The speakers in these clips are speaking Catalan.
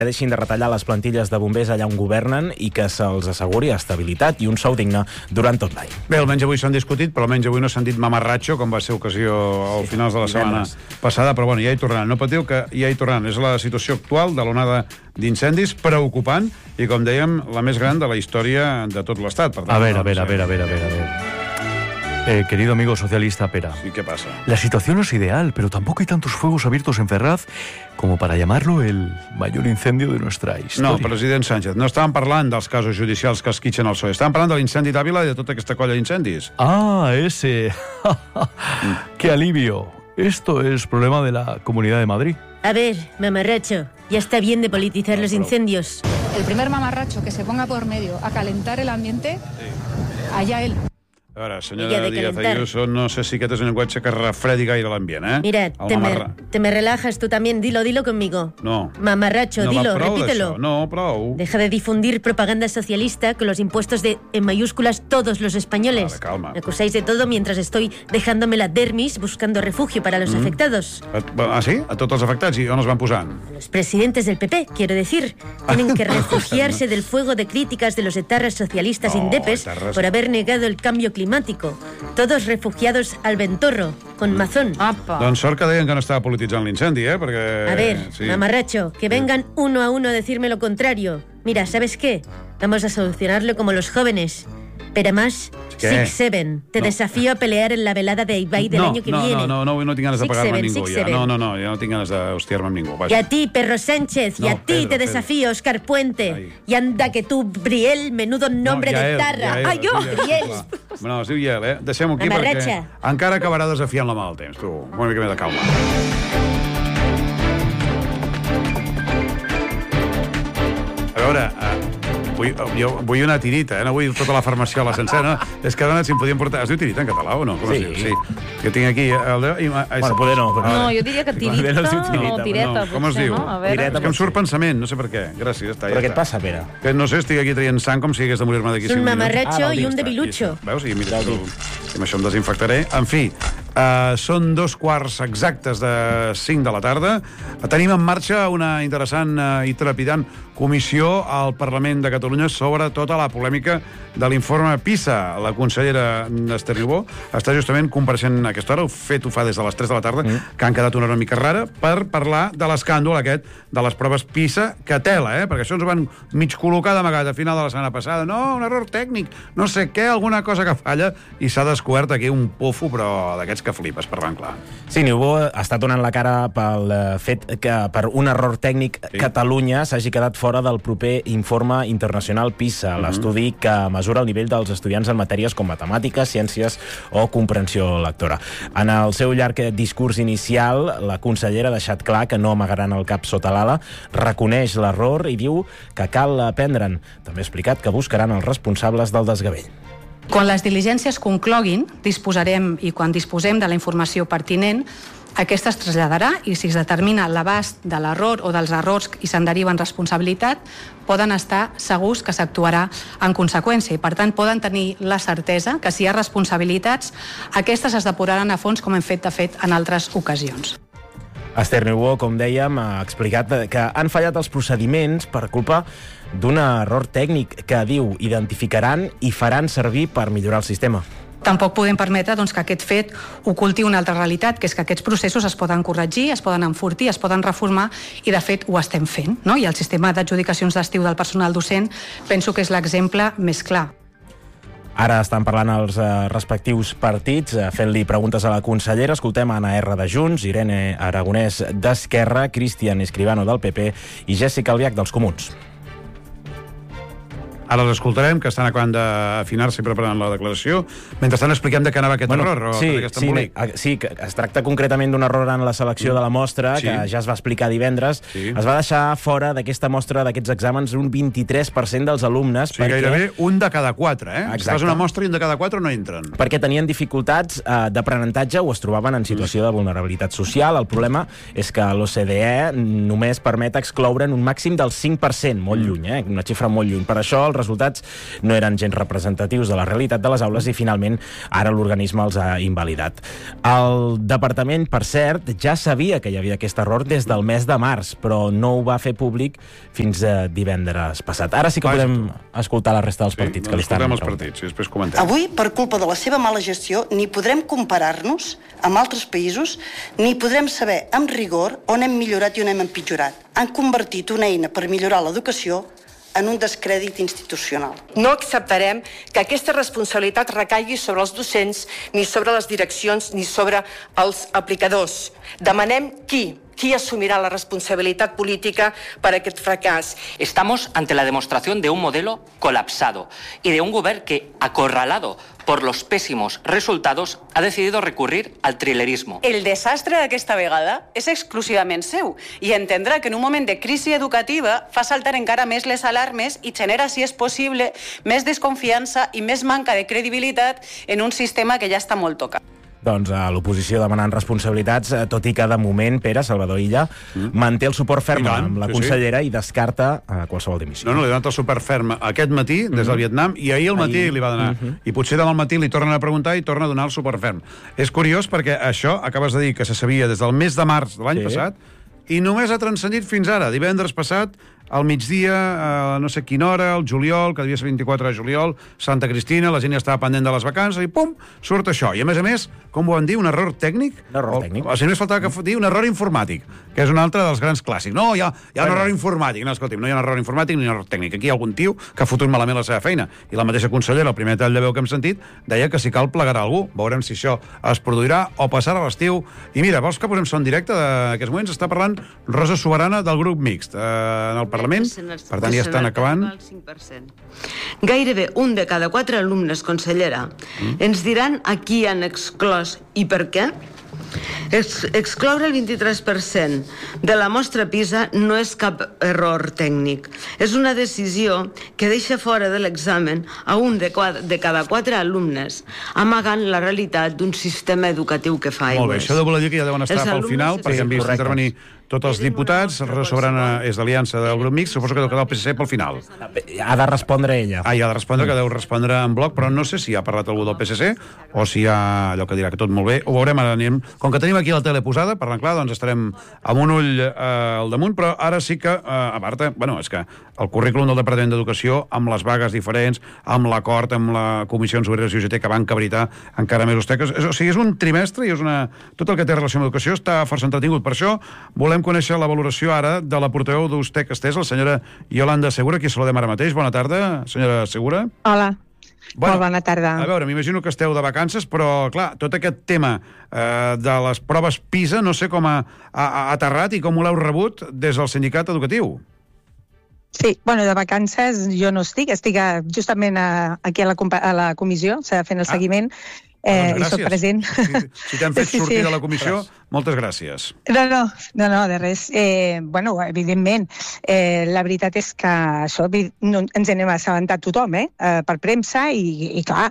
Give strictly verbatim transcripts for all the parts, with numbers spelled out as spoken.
deixin de retallar les plantilles de bombers allà on governen i que se'ls asseguri estabilitat i un sou digne durant tot l'any. Bé, almenys avui s'han discutit, però almenys avui no s'han dit mamarratxo, com va ser ocasió al sí, finals de la setmana passada, però bueno, ja hi tornaran. No patiu que ja hi tornaran. És la situació actual de l'onada d'incendis preocupant i, com dèiem, la més gran de la història de tot l'Estat. A ver, a ver, a ver, a ver, a ver, a ver. Eh, querido amigo socialista Pera. Sí, ¿qué pasa? La situación no es ideal, pero tampoco hay tantos fuegos abiertos en Ferraz como para llamarlo el mayor incendio de nuestra historia. No, president Sánchez, no estàvem parlant dels casos judicials que esquitxen el P S O E. Estàvem parlant de l'incendi d'Àvila i de tota aquesta colla d'incendis. Ah, ese. ¡Qué alivio! Esto es problema de la Comunidad de Madrid. A ver, mamarracho, ya está bien de politizar los incendios. El primer mamarracho que se ponga por medio a calentar el ambiente, allá él. A veure, senyora Díaz Ayuso, no sé si aquest és un llenguatge que refredi gaire l'ambient, eh? Mira, te me, te me relajas tú también. Dilo, dilo conmigo. No. Mamarracho, no dilo, prou repítelo. No, prou. Deja de difundir propaganda socialista con los impuestos de, en mayúsculas, todos los españoles. Vale, calma. Me acusáis de todo mientras estoy dejándome la dermis buscando refugio para los mm. afectados. Ah, sí? A tots els afectats? I on els van posant? Los presidentes del P P, quiero decir. Tienen que refugiarse del fuego de críticas de los etarras socialistas no, indepes etarras... por haber negado el cambio climático. Todos refugiados al ventorro, con mazón. Apa. Doncs sort que deien que no estava polititzant l'incendi, eh? Perquè... A ver, sí. mamarracho, que vengan uno a uno a decirme lo contrario. Mira, ¿sabes qué? Vamos a solucionarlo como los jóvenes. Pero más, ¿Qué? Six Seven. Te no. desafío a pelear en la velada de Ibai del no, año que no, viene. No, no, no, no tinc ganes de Six pagar-me a seven, ningú, six ja. seven. No, no, no, ja no tinc ganes d'hostiar-me amb ningú. Vaja. Y a ti, Perro Sánchez, no, y a ti Pedro, te desafío, Pedro. Oscar Puente. Ai. Y anda que tú, Briel, menudo nombre no, ja de és, tarra. Ja és, Ai, jo, ja és, Briel. clar. No, es diu Iel, eh? Deixem-ho aquí Mamarratxa. perquè encara acabarà desafiant la mà del temps, tu. Una mica més de calma. A veure, uh, vull, jo vull una tirita, eh? No vull tota la farmaciola sencera. No? És que ara si em podien portar... Es diu tirita en català o no? Com sí. es diu? Sí. Jo tinc aquí... El de... Bueno, poder no. Però... No, jo diria que tirita o tireta, no, com es potser, diu? no? A veure. Tireta, és que em surt pensament, no sé per què. Gràcies, està, Però ja què et està. passa, Pere? Que no sé, estic aquí traient sang com si hagués de morir-me d'aquí És un cinc minuts. mamarratxo Ah, i un està, debilucho. Veus? I mira, tu, amb això em desinfectaré. En fi, uh, són dos quarts exactes de cinc de la tarda. Tenim en marxa una interessant uh, i trepidant comissió al Parlament de Catalunya sobre tota la polèmica de l'informe PISA. La consellera Esther Niubó està justament compareixent a aquesta hora, ho fet ho fa des de les tres de la tarda, mm. que han quedat una hora mica rara, per parlar de l'escàndol aquest de les proves PISA, que tela, eh? Perquè això ens ho van mig col·locar d'amagat a final de la setmana passada. No, un error tècnic, no sé què, alguna cosa que falla, i s'ha descobert aquí un pofo, però d'aquests que flipes, parlant clar. Sí, Niubó està donant la cara pel fet que per un error tècnic sí. Catalunya s'hagi quedat fora del proper informe internacional PISA, mm-hmm. l'estudi que mesura el nivell dels estudiants en matèries com matemàtiques, ciències o comprensió lectora. En el seu llarg discurs inicial, la consellera ha deixat clar que no amagaran el cap sota l'ala, reconeix l'error i diu que cal aprendre'n. També ha explicat que buscaran els responsables del desgavell. Quan les diligències concloguin, disposarem, i quan disposem de la informació pertinent, aquesta es traslladarà i si es determina l'abast de l'error o dels errors i se'n deriven responsabilitat, poden estar segurs que s'actuarà en conseqüència i, per tant, poden tenir la certesa que si hi ha responsabilitats, aquestes es depuraran a fons com hem fet, de fet, en altres ocasions. Esther Niubó, com dèiem, ha explicat que han fallat els procediments per culpa d'un error tècnic que, diu, identificaran i faran servir per millorar el sistema. Tampoc podem permetre doncs, que aquest fet oculti una altra realitat, que és que aquests processos es poden corregir, es poden enfortir, es poden reformar i, de fet, ho estem fent. No? I el sistema d'adjudicacions d'estiu del personal docent penso que és l'exemple més clar. Ara estan parlant els eh, respectius partits, eh, fent-li preguntes a la consellera. Escoltem Anna R de Junts, Irene Aragonès d'Esquerra, Cristian Escribano del P P i Jessica Albiach dels Comuns. Ara els escoltarem, que estan acabant d'afinar-se i preparant la declaració. Mentrestant expliquem de què anava aquest bueno, error. Sí, o sí, sí, que es tracta concretament d'un error en la selecció mm. de la mostra, sí. que ja es va explicar divendres. Sí. Es va deixar fora d'aquesta mostra, d'aquests exàmens, un vint-i-tres per cent dels alumnes. Sí, perquè... gairebé un de cada quatre, eh? Exacte. Si fas una mostra i un de cada quatre no entren. Perquè tenien dificultats eh, d'aprenentatge o es trobaven en situació mm. de vulnerabilitat social. El problema és que l'O C D E només permet excloure'n un màxim del cinc per cent, molt mm. lluny, eh? Una xifra molt lluny. Per això el resultats no eren gens representatius de la realitat de les aules i finalment ara l'organisme els ha invalidat. El departament, per cert, ja sabia que hi havia aquest error des del mes de març, però no ho va fer públic fins a divendres passat. Ara sí que podem escoltar la resta dels partits que li estan... Escoltem els partits i després comentem. Avui, per culpa de la seva mala gestió, ni podrem comparar-nos amb altres països, ni podrem saber amb rigor on hem millorat i on hem empitjorat. Han convertit una eina per millorar l'educació en un descrèdit institucional. No acceptarem que aquesta responsabilitat recaigui sobre els docents, ni sobre les direccions, ni sobre els aplicadors. Demanem qui? Qui asumirá la responsabilidad política para aquest fracàs? Estamos ante la demostración de un modelo colapsado y de un govern que, acorralado por los pésimos resultados, ha decidido recurrir al trilerismo. El desastre d'aquesta vegada és exclusivament seu i entendrà que en un moment de crisi educativa fa saltar encara més les alarmes i genera, si és possible, més desconfiança i més manca de credibilitat en un sistema que ja està molt tocat. Doncs a l'oposició demanant responsabilitats, tot i que de moment Pere Salvador Illa mm. manté el suport ferm amb la consellera sí, sí. i descarta uh, qualsevol dimissió. No, no, li ha donat el suport ferm aquest matí des del mm. Vietnam i ahir al matí ahir. li va donar. Mm -hmm. I potser demà al matí li tornen a preguntar i torna a donar el suport ferm. És curiós perquè això, acabes de dir que se sabia des del mes de març de l'any sí. passat i només ha transcendit fins ara. Divendres passat, al migdia, a no sé quina hora, el juliol, que devia ser vint-i-quatre de juliol, Santa Cristina, la gent ja estava pendent de les vacances i pum, surt això. I a més a més, com ho van dir, un error tècnic? Un error o, tècnic. O, o sigui, només faltava que dir un error informàtic, que és un altre dels grans clàssics. No, hi ha, hi ha un error informàtic. No, escolti'm, no hi ha un error informàtic ni un error tècnic. Aquí hi ha algun tio que ha fotut malament la seva feina. I la mateixa consellera, el primer tall de veu que hem sentit, deia que si cal plegarà algú. Veurem si això es produirà o passarà l'estiu. I mira, vols que posem son directe d'aquests moments? Està parlant Rosa Soberana del grup mixt eh, en el Parlament. Per tant, ja estan acabant. Gairebé un de cada quatre alumnes, consellera, mm. ens diran a qui han exclòs i per què? Ex excloure el vint-i-tres per cent de la mostra PISA no és cap error tècnic. És una decisió que deixa fora de l'examen a un de, de cada quatre alumnes, amagant la realitat d'un sistema educatiu que fa aigües. Molt bé, això de voler dir que ja deuen estar pel final, perquè hem vist intervenir tots els diputats. Rosa Soberana és d'aliança del grup mixt, suposo que deu quedar el P S C pel final. Ha de respondre ella. Ah, ha de respondre, que deu respondre en bloc, però no sé si ha parlat algú del P S C o si hi ha allò que dirà que tot molt bé. Ho veurem ara. Anem. Com que tenim aquí la tele posada, parlant clar, doncs estarem amb un ull eh, al damunt, però ara sí que, eh, a part, bueno, és que el currículum del Departament d'Educació, amb les vagues diferents, amb l'acord, amb la Comissions Obreres i U G T, que van cabritar encara més osteques. O sigui, és un trimestre i és una... tot el que té relació amb l'educació està força entretingut. Per això volem conèixer la valoració ara de la portaveu d'Ustec Estès, la senyora Yolanda Segura, qui saludem ara mateix. Bona tarda, senyora Segura. Hola. Bueno, molt bona tarda. A veure, m'imagino que esteu de vacances, però, clar, tot aquest tema eh, de les proves PISA no sé com ha, ha, ha aterrat i com ho l'heu rebut des del sindicat educatiu. Sí, bueno, de vacances jo no estic, estic a, justament a, aquí a la, a la comissió, s'ha fent el ah. seguiment, eh, doncs i soc present. Si, si t'hem fet sí, sortir sí. de la comissió, moltes gràcies. No, no, no, no de res. Eh, bueno, evidentment, eh, la veritat és que això no, ens n'hem assabentat tothom, eh, per premsa, i, i clar,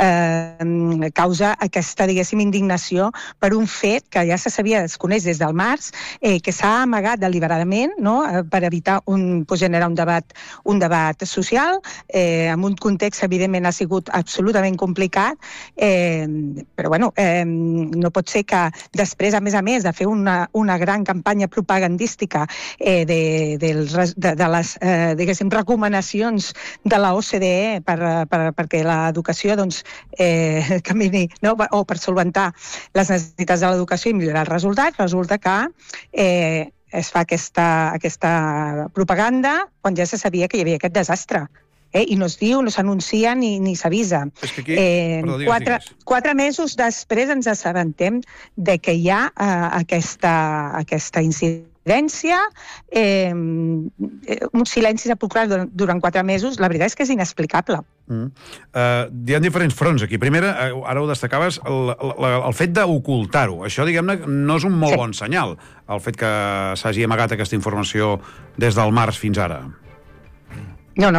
eh, causa aquesta, diguéssim, indignació per un fet que ja se sabia, es coneix des del març, eh, que s'ha amagat deliberadament, no?, per evitar un, pues, generar un debat, un debat social, eh, en un context, evidentment, ha sigut absolutament complicat, eh, però, bueno, eh, no pot ser que després, a més a més, de fer una, una gran campanya propagandística eh, de, de, de, de les, eh, diguéssim, recomanacions de la O C D E per, per, perquè l'educació, doncs, eh, camini, no?, o per solventar les necessitats de l'educació i millorar els resultats, resulta que eh, es fa aquesta, aquesta propaganda quan ja se sabia que hi havia aquest desastre. Eh, i no es diu, no s'anuncia ni, ni s'avisa. Aquí... Eh, Perdó, digues, quatre, digues. quatre mesos després ens assabentem de que hi ha eh, aquesta, aquesta incidència, eh, un silenci sepulcral durant, durant quatre mesos, la veritat és que és inexplicable. Mm. Uh, hi ha diferents fronts aquí. Primera, uh, ara ho destacaves, el, el, el fet d'ocultar-ho. Això, diguem-ne, no és un molt sí. bon senyal, el fet que s'hagi amagat aquesta informació des del març fins ara. No, no.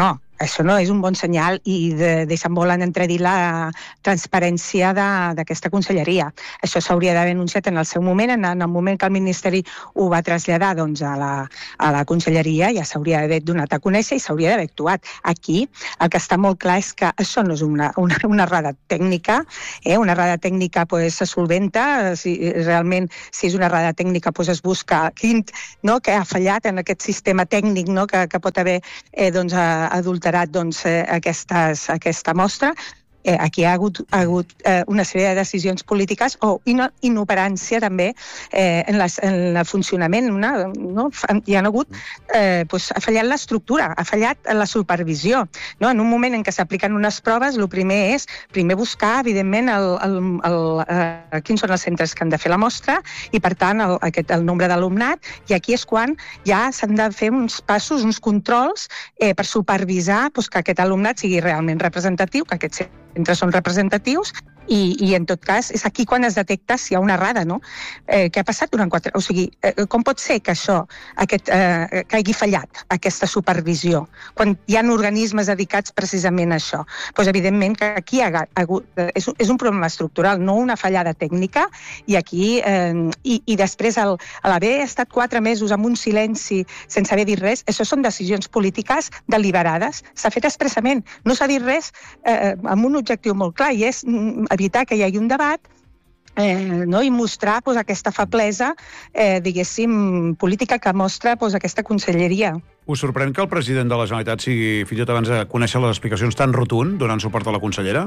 això no és un bon senyal i de, deixen molt en entredir la transparència d'aquesta conselleria. Això s'hauria d'haver anunciat en el seu moment, en, en el moment que el Ministeri ho va traslladar doncs, a, la, a la conselleria, ja s'hauria d'haver donat a conèixer i s'hauria d'haver actuat. Aquí el que està molt clar és que això no és una, una, una errada tècnica, eh? Una errada tècnica pues, se solventa, si, realment si és una errada tècnica pues, es busca quin, no, que ha fallat en aquest sistema tècnic, no, que, que pot haver eh, doncs, adulterat doncs, eh, aquestes, aquesta mostra. Eh, aquí ha hagut, ha hagut eh, una sèrie de decisions polítiques o ino, inoperància també eh, en, les, en el funcionament. Una, no? Hi ha hagut, eh, doncs, ha fallat l'estructura, ha fallat la supervisió. No? En un moment en què s'apliquen unes proves, el primer és primer buscar, evidentment, el, el, el, eh, quins són els centres que han de fer la mostra i, per tant, el, aquest, el nombre d'alumnat, i aquí és quan ja s'han de fer uns passos, uns controls eh, per supervisar doncs, que aquest alumnat sigui realment representatiu, que aquest centres són representatius i, i en tot cas és aquí quan es detecta si hi ha una errada, no? Eh, què ha passat durant quatre... O sigui, eh, com pot ser que això, aquest, eh, que hagi fallat aquesta supervisió, quan hi ha organismes dedicats precisament a això? Doncs evidentment que aquí ha hagut... És, és un problema estructural, no una fallada tècnica, i aquí... Eh, i, i després, el, a l'haver estat quatre mesos amb un silenci sense haver dit res, això són decisions polítiques deliberades. S'ha fet expressament. No s'ha dit res eh, amb un objectiu molt clar, i és evitar que hi hagi un debat eh, no? I mostrar pues, aquesta feblesa, eh, diguéssim, política que mostra pues, aquesta conselleria. Us sorprèn que el president de la Generalitat sigui, fins i tot abans de conèixer les explicacions, tan rotund, donant suport a la consellera?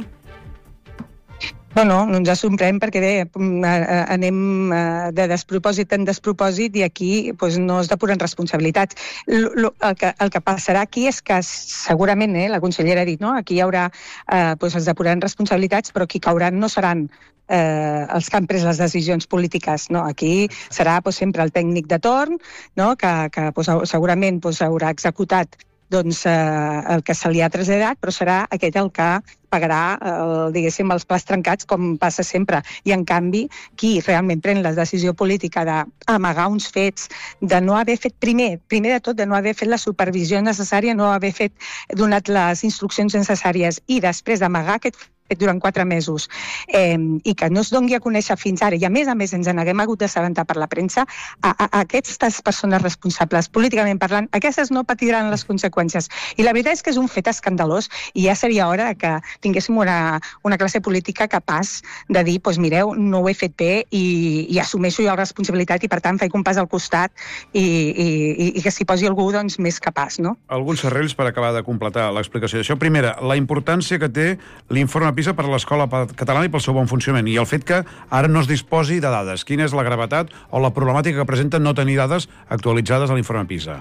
No, no, no ens sorprèn perquè bé, anem de despropòsit en despropòsit i aquí doncs, no es depuren responsabilitats. El, el, que, el que passarà aquí és que segurament eh, la consellera ha dit no? Aquí hi haurà, eh, doncs es depuraran responsabilitats, però qui cauran no seran eh, els que han pres les decisions polítiques. No? Aquí serà doncs, sempre el tècnic de torn, no? que, que doncs, segurament doncs, haurà executat doncs, eh, el que se li ha traslladat, però serà aquest el que pagarà el, diguéssim, els plats trencats, com passa sempre. I, en canvi, qui realment pren la decisió política d'amagar uns fets, de no haver fet primer, primer de tot, de no haver fet la supervisió necessària, no haver fet, donat les instruccions necessàries i després d'amagar aquest fet durant quatre mesos eh, i que no es doni a conèixer fins ara, i a més a més ens n'haguem hagut d'assabentar per la premsa, a, a, a aquestes persones responsables, políticament parlant, aquestes no patiran les conseqüències. I la veritat és que és un fet escandalós i ja seria hora que tinguéssim una, una classe política capaç de dir, doncs mireu, no ho he fet bé i, i assumeixo jo la responsabilitat i per tant faig un pas al costat i, i, i que s'hi posi algú doncs, més capaç. No? Alguns serrells per acabar de completar l'explicació d'això. Primera, la importància que té l'informe PISA per a l'escola catalana i pel seu bon funcionament, i el fet que ara no es disposi de dades. Quina és la gravetat o la problemàtica que presenta no tenir dades actualitzades a l'informe PISA?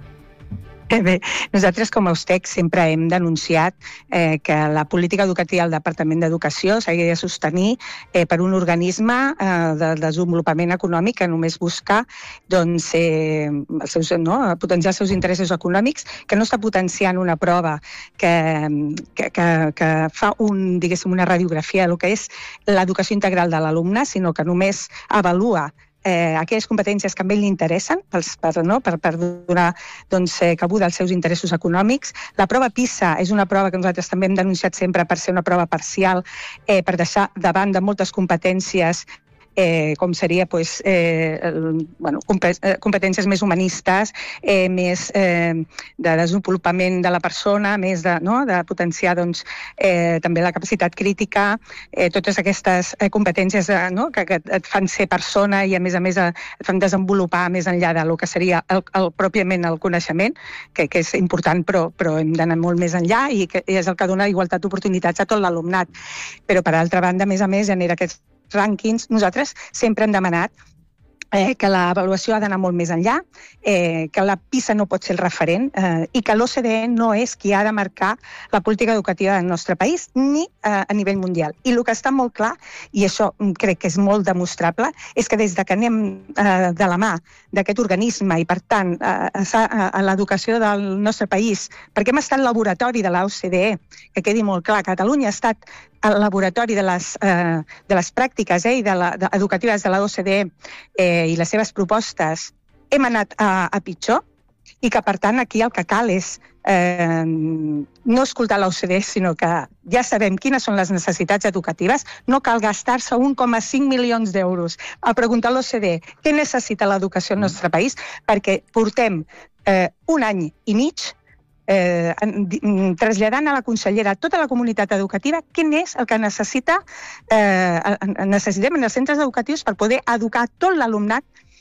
Bé, nosaltres com a USTEC sempre hem denunciat eh, que la política educativa del Departament d'Educació s'hagi de sostenir eh, per un organisme eh, de desenvolupament econòmic que només busca doncs, eh, els seus, no, potenciar els seus interessos econòmics, que no està potenciant una prova que, que, que, que fa un, diguéssim, una radiografia del que és l'educació integral de l'alumne, sinó que només avalua Eh, aquelles competències que a ell li interessen pels, per, no? per, per donar doncs, eh, cabuda als seus interessos econòmics. La prova PISA és una prova que nosaltres també hem denunciat sempre per ser una prova parcial, eh, per deixar davant de moltes competències Eh, com seria pues, eh, el, bueno, competències més humanistes, eh, més eh, de desenvolupament de la persona, més de, no? de potenciar doncs, eh, també la capacitat crítica, eh, totes aquestes eh, competències eh, no? que, que et fan ser persona i a més a més et fan desenvolupar més enllà del que seria el, el, pròpiament el coneixement, que, que és important però, però hem d'anar molt més enllà i, que, i és el que dona igualtat d'oportunitats a tot l'alumnat. Però per altra banda, a més a més, genera aquests rànquings. Nosaltres sempre hem demanat eh, que l'avaluació ha d'anar molt més enllà, eh, que la PISA no pot ser el referent eh, i que l'O C D E no és qui ha de marcar la política educativa del nostre país ni eh, a nivell mundial. I el que està molt clar, i això crec que és molt demostrable, és que des de que anem eh, de la mà d'aquest organisme i, per tant, eh, a, a l'educació del nostre país, perquè hem estat laboratori de l'O C D E, que quedi molt clar, Catalunya ha estat el laboratori de les, eh, de les pràctiques eh, i de la, de, educatives de la O C D E eh, i les seves propostes, hem anat a, a pitjor i que, per tant, aquí el que cal és eh, no escoltar l'O C D E, sinó que ja sabem quines són les necessitats educatives, no cal gastar-se un coma cinc milions d'euros a preguntar a l'O C D E què necessita l'educació al nostre país, perquè portem eh, un any i mig Eh, traslladant a la consellera a tota la comunitat educativa quin és el que necessita eh, necessitem en els centres educatius per poder educar tot l'alumnat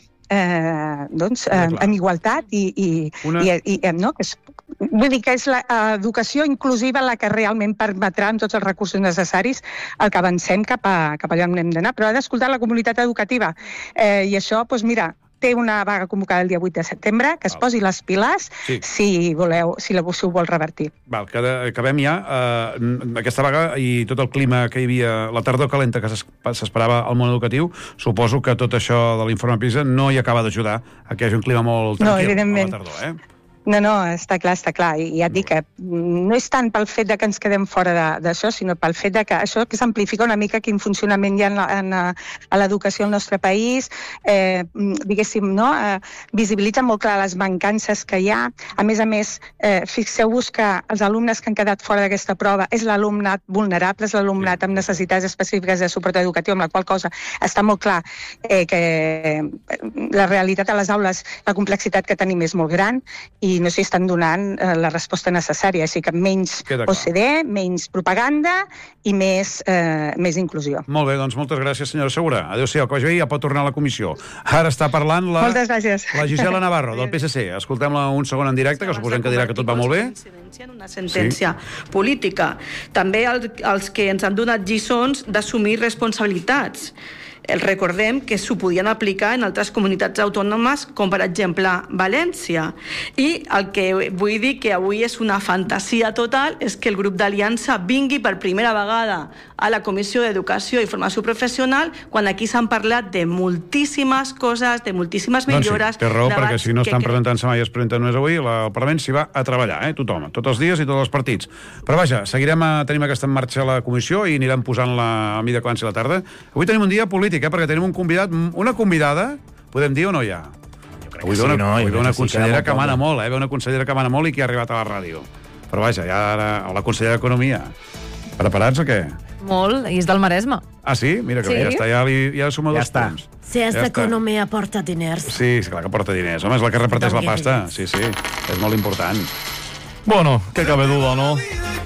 eh, doncs, eh, en igualtat i, i, Una... i, i no? que és, vull dir que és l'educació inclusiva la que realment permetrà amb tots els recursos necessaris el que avancem cap, a, cap allà on hem d'anar, però ha d'escoltar la comunitat educativa eh, i això, doncs mira, té una vaga convocada el dia vuit de setembre, que es Val. posi les piles sí. si voleu, si la si ho vol revertir. Val, que acabem ja. Uh, aquesta vaga i tot el clima que hi havia, la tardor calenta que s'esperava al món educatiu, suposo que tot això de l'informe PISA no hi acaba d'ajudar a que hi hagi un clima molt tranquil no, evidentment. a la tardor, eh? No, no, està clar, està clar. I ja et dic que no és tant pel fet de que ens quedem fora d'això, sinó pel fet de que això que s'amplifica una mica quin funcionament hi ha en la, en, a l'educació al nostre país, eh, diguéssim, no? Eh, visibilitza molt clar les mancances que hi ha. A més a més, eh, fixeu-vos que els alumnes que han quedat fora d'aquesta prova és l'alumnat vulnerable, és l'alumnat amb necessitats específiques de suport educatiu, amb la qual cosa està molt clar eh, que la realitat a les aules, la complexitat que tenim és molt gran i no s'hi estan donant eh, la resposta necessària, així que menys O C D E, menys propaganda i més, eh, més inclusió. Molt bé, doncs moltes gràcies, senyora Segura. Adéu-siau, que vagi bé, ja pot tornar a la comissió. Ara està parlant la, moltes gràcies. la Gisela Navarro, del P S C. Escoltem-la un segon en directe, que suposem que dirà que tot va molt bé. En una sentència sí. política. També el, els que ens han donat lliçons d'assumir responsabilitats. El recordem que s'ho podien aplicar en altres comunitats autònomes, com per exemple València. I el que vull dir que avui és una fantasia total és que el grup d'Aliança vingui per primera vegada a la Comissió d'Educació i Formació Professional quan aquí s'han parlat de moltíssimes coses, de moltíssimes millores. Doncs sí, té raó, perquè si no estan que... presentant-se mai es presenten només avui, el Parlament s'hi va a treballar, eh? Tothom, tots els dies i tots els partits. Però vaja, seguirem a tenir aquesta en marxa la comissió i anirem posant-la a mida que avanci la tarda. Avui tenim un dia polític, eh? Perquè tenim un convidat, una convidada, podem dir o no ja? Avui ve una, sí, no, avui ve una consellera que, que mana molt, eh? Ve una consellera que mana molt i que ha arribat a la ràdio. Però vaja, ja ara, la consellera d'Economia. Preparats o què? Molt, i és del Maresme. Ah, sí? Mira que sí? Bé, ja està, ja, li, ja suma ja dos està. punts. Si és ja d'Economia porta diners. Sí, sí, clar que porta diners. Home, és la que reparteix la pasta. Sí, sí, és molt important. Bueno, que cabe duda, ¿no?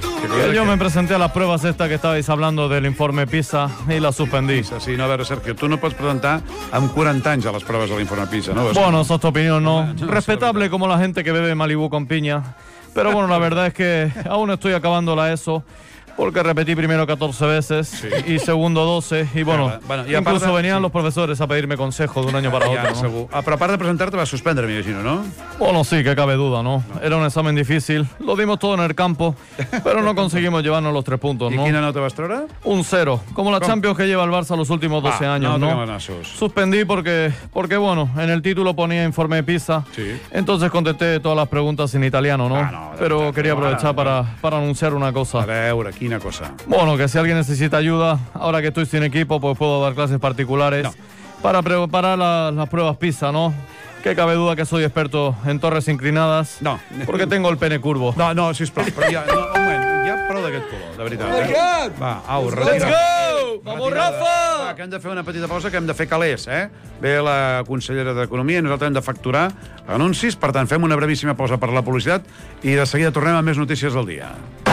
Yo me presenté a las pruebas esta que estabais hablando del informe PISA y la suspendí. Sí, no, a veure, Sergio, tu no pots presentar amb quaranta anys a les proves de l'informe PISA, ¿no? Bueno, esa es tu opinión, ¿no? Respetable como la gente que bebe Malibu con piña. Pero bueno, la verdad es que aún estoy acabando la ESO. Porque repetí primero catorce veces sí. y segundo doce. Y bueno, bueno y incluso de, venían sí. los profesores a pedirme consejo de un año para ja, otro, ¿no? Segur. Però a part de presentar-te vas suspendre, m'imagino, ¿no? Bueno, sí, que cabe duda, ¿no? no? Era un examen difícil, lo dimos todo en el campo, pero no conseguimos llevarnos los tres puntos, ¿no? ¿Y quina nota vas treure? Un cero, como la ¿Cómo? Champions que lleva el Barça los últimos doce ah, años, ¿no? ¿no? Suspendí porque, porque, bueno, en el título ponía informe PISA, sí. entonces contesté todas las preguntas en italiano, ¿no? Ah, no pero verdad, quería aprovechar no, no. Para, para anunciar una cosa. A veure, quina cosa? Bueno, que si alguien necesita ayuda, ahora que estoy sin equipo, pues puedo dar clases particulares no. para preparar la, las pruebas PISA, ¿no? Que cabe duda que soy experto en torres inclinadas, no. porque tengo el pene curvo. No, no, sisplau, però ja, no, un moment, ja prou d'aquest color, de veritat. Eh? Va, au, retira. Let's go! Vamos, Rafa! Va, que hem de fer una petita pausa, que hem de fer calés, eh? Ve la consellera d'Economia i nosaltres hem de facturar anuncis, per tant, fem una brevíssima pausa per la publicitat i de seguida tornem amb més notícies del dia.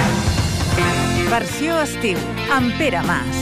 Versió estiu, amb Pere Mas.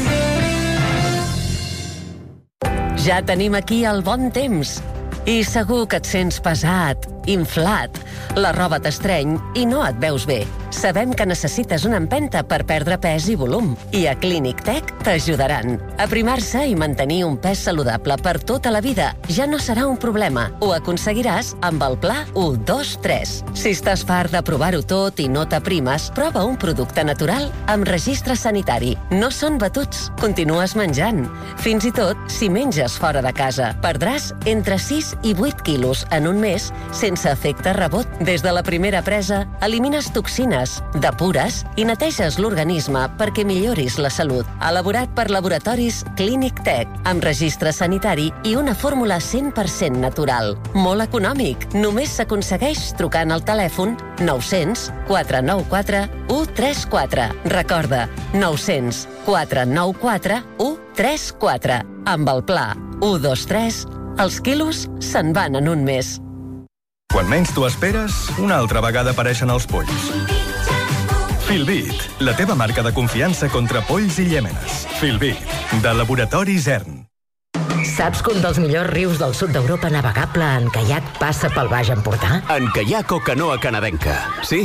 Ja tenim aquí el bon temps. I segur que et sents pesat, inflat. La roba t'estreny i no et veus bé. Sabem que necessites una empenta per perdre pes i volum. I a Clínic Tech t'ajudaran. Aprimar-se i mantenir un pes saludable per tota la vida ja no serà un problema. Ho aconseguiràs amb el pla u dos tres. Si estàs fart de provar-ho tot i no t'aprimes, prova un producte natural amb registre sanitari. No són batuts. Continues menjant. Fins i tot si menges fora de casa. Perdràs entre sis i vuit quilos en un mes sense sense efecte rebot. Des de la primera presa, elimines toxines, depures i neteges l'organisme perquè milloris la salut. Elaborat per laboratoris Clínic Tech, amb registre sanitari i una fórmula cent per cent natural. Molt econòmic. Només s'aconsegueix trucant al telèfon nou zero zero, quatre nou quatre, u tres quatre. Recorda, nou zero zero, quatre nou quatre, u tres quatre. Amb el pla u dos tres, els quilos se'n van en un mes. Quan menys t'ho esperes, una altra vegada apareixen els polls. Filbit, la teva marca de confiança contra polls i llèmenes. Filbit, de Laboratori Zern. Saps que un dels millors rius del sud d'Europa navegable en caiac passa pel Baix Empordà? En caiac o canoa canadenca. Sí,